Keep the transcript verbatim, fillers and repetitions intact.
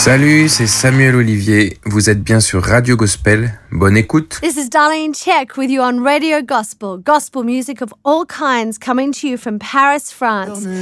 Salut, c'est Samuel Olivier. Vous êtes bien sur Radio Gospel. Bonne écoute. This is Darlene Check with you on Radio Gospel. Gospel music of all kinds coming to you from Paris, France.